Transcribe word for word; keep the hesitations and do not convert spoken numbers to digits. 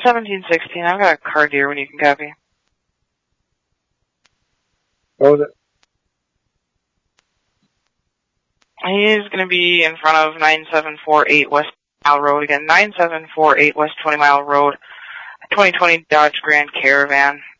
seventeen sixteen. I've got a car deer when you can copy. What was it? He's going to be in front of nine seven four eight West Mile Road again. nine seven four eight West twenty Mile Road. twenty twenty Dodge Grand Caravan.